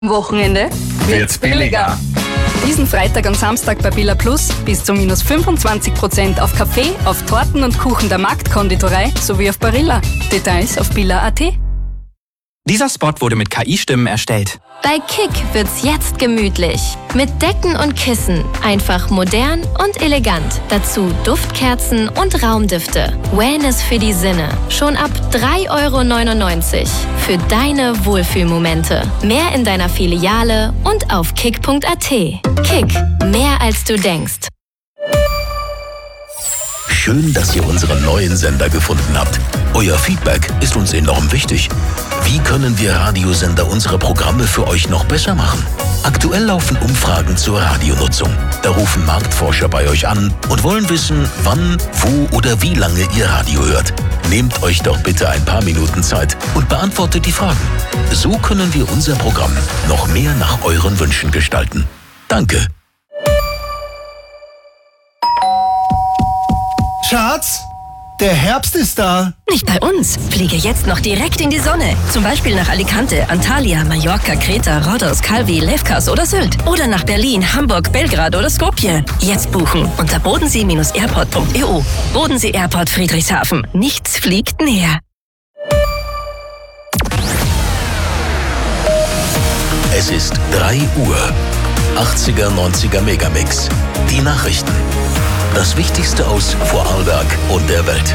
Wochenende wird's billiger. Diesen Freitag und Samstag bei Billa Plus bis zu minus 25% auf Kaffee, auf Torten und Kuchen der Marktkonditorei sowie auf Barilla. Details auf billa.at. Dieser Spot wurde mit KI-Stimmen erstellt. Bei Kick wird's jetzt gemütlich. Mit Decken und Kissen. Einfach modern und elegant. Dazu Duftkerzen und Raumdüfte. Wellness für die Sinne. Schon ab 3,99 € für deine Wohlfühlmomente. Mehr in deiner Filiale und auf kick.at. Kick. Mehr als du denkst. Schön, dass ihr unseren neuen Sender gefunden habt. Euer Feedback ist uns enorm wichtig. Wie können wir Radiosender unsere Programme für euch noch besser machen? Aktuell laufen Umfragen zur Radionutzung. Da rufen Marktforscher bei euch an und wollen wissen, wann, wo oder wie lange ihr Radio hört. Nehmt euch doch bitte ein paar Minuten Zeit und beantwortet die Fragen. So können wir unser Programm noch mehr nach euren Wünschen gestalten. Danke. Schatz, der Herbst ist da. Nicht bei uns. Fliege jetzt noch direkt in die Sonne. Zum Beispiel nach Alicante, Antalya, Mallorca, Kreta, Rhodos, Calvi, Lefkas oder Sylt. Oder nach Berlin, Hamburg, Belgrad oder Skopje. Jetzt buchen unter bodensee-airport.eu. Bodensee Airport Friedrichshafen. Nichts fliegt näher. Es ist 3 Uhr. 80er, 90er Megamix. Die Nachrichten. Das Wichtigste aus Vorarlberg und der Welt.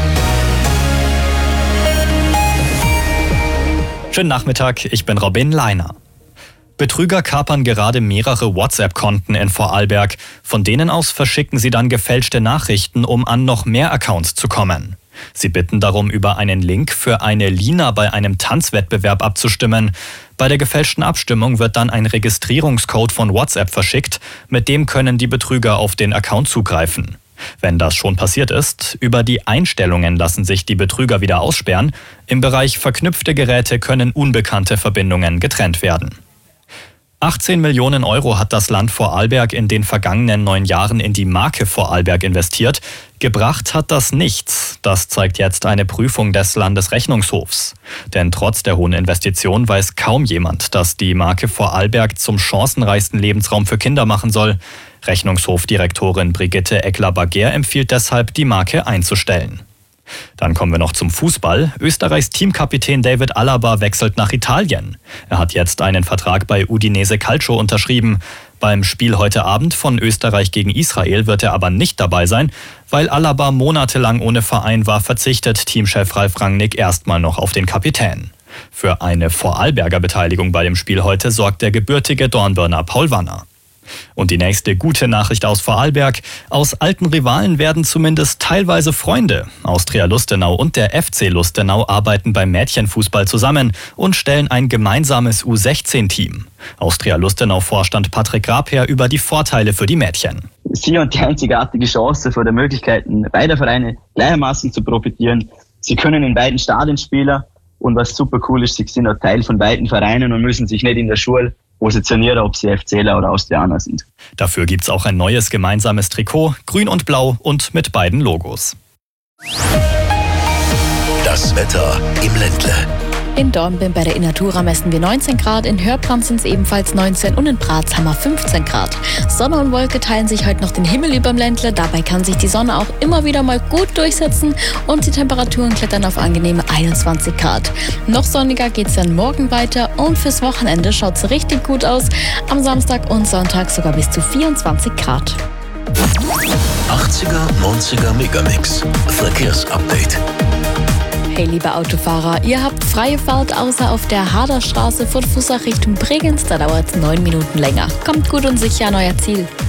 Schönen Nachmittag, ich bin Robin Leiner. Betrüger kapern gerade mehrere WhatsApp-Konten in Vorarlberg. Von denen aus verschicken sie dann gefälschte Nachrichten, um an noch mehr Accounts zu kommen. Sie bitten darum, über einen Link für eine Lina bei einem Tanzwettbewerb abzustimmen. Bei der gefälschten Abstimmung wird dann ein Registrierungscode von WhatsApp verschickt. Mit dem können die Betrüger auf den Account zugreifen. Wenn das schon passiert ist, über die Einstellungen lassen sich die Betrüger wieder aussperren. Im Bereich verknüpfte Geräte können unbekannte Verbindungen getrennt werden. 18 Millionen € hat das Land Vorarlberg in den vergangenen 9 Jahren in die Marke Vorarlberg investiert. Gebracht hat das nichts. Das zeigt jetzt eine Prüfung des Landesrechnungshofs. Denn trotz der hohen Investition weiß kaum jemand, dass die Marke Vorarlberg zum chancenreichsten Lebensraum für Kinder machen soll. Rechnungshofdirektorin Brigitte Eckler-Bagger empfiehlt deshalb, die Marke einzustellen. Dann kommen wir noch zum Fußball. Österreichs Teamkapitän David Alaba wechselt nach Italien. Er hat jetzt einen Vertrag bei Udinese Calcio unterschrieben. Beim Spiel heute Abend von Österreich gegen Israel wird er aber nicht dabei sein. Weil Alaba monatelang ohne Verein war, verzichtet Teamchef Ralf Rangnick erstmal noch auf den Kapitän. Für eine Vorarlberger Beteiligung bei dem Spiel heute sorgt der gebürtige Dornbirner Paul Wanner. Und die nächste gute Nachricht aus Vorarlberg. Aus alten Rivalen werden zumindest teilweise Freunde. Austria Lustenau und der FC Lustenau arbeiten beim Mädchenfußball zusammen und stellen ein gemeinsames U16-Team. Austria Lustenau-Vorstand Patrick Grabherr über die Vorteile für die Mädchen. Sie haben die einzigartige Chance, von den Möglichkeiten beider Vereine gleichermaßen zu profitieren. Sie können in beiden Stadien spielen und was super cool ist, sie sind auch Teil von beiden Vereinen und müssen sich nicht in der Schule positionieren, ob sie FCler oder Austrianer sind. Dafür gibt's auch ein neues gemeinsames Trikot, grün und blau und mit beiden Logos. Das Wetter im Ländle. In Dornbirn bei der Innatura messen wir 19 Grad, in Hörplan sind es ebenfalls 19 und in Bratz haben wir 15 Grad. Sonne und Wolke teilen sich heute noch den Himmel überm Ländle, dabei kann sich die Sonne auch immer wieder mal gut durchsetzen und die Temperaturen klettern auf angenehme 21 Grad. Noch sonniger geht's dann morgen weiter und fürs Wochenende schaut's richtig gut aus. Am Samstag und Sonntag sogar bis zu 24 Grad. 80er, 90er Megamix. Verkehrsupdate. Hey liebe Autofahrer, ihr habt freie Fahrt außer auf der Haderstraße von Fussach Richtung Bregenz, da dauert es 9 Minuten länger. Kommt gut und sicher an euer Ziel.